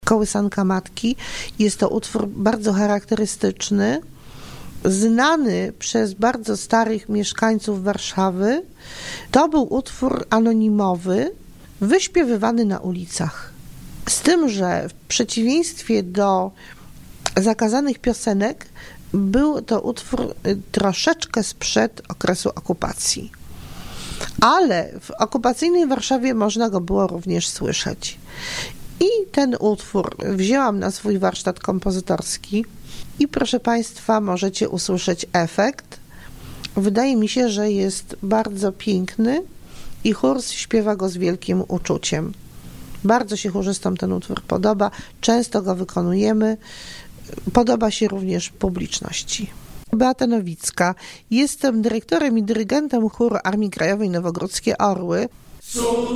Kołysanka Matki. Jest to utwór bardzo charakterystyczny, znany przez bardzo starych mieszkańców Warszawy. To był utwór anonimowy, wyśpiewywany na ulicach. Z tym, że w przeciwieństwie do zakazanych piosenek, był to utwór troszeczkę sprzed okresu okupacji. Ale w okupacyjnej Warszawie można go było również słyszeć. I ten utwór wzięłam na swój warsztat kompozytorski i proszę Państwa, możecie usłyszeć efekt. Wydaje mi się, że jest bardzo piękny i chór śpiewa go z wielkim uczuciem. Bardzo się chórzystom ten utwór podoba, często go wykonujemy. Podoba się również publiczności. Beata Nowicka. Jestem dyrektorem i dyrygentem chóru Armii Krajowej Nowogrodzkie Orły.